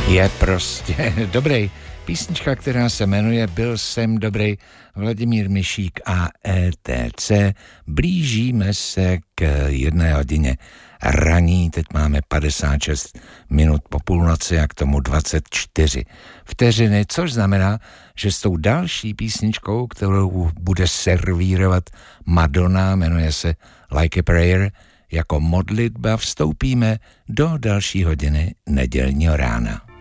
Je prostě dobrý. Písnička, která se jmenuje Byl jsem dobrý, Vladimír Mišík a ETC. Blížíme se k 1 hodině raní, teď máme 56 minut po půlnoci a k tomu 24 vteřiny, což znamená, že s tou další písničkou, kterou bude servírovat Madonna, jmenuje se Like a Prayer, jako modlitba vstoupíme do další hodiny nedělního rána.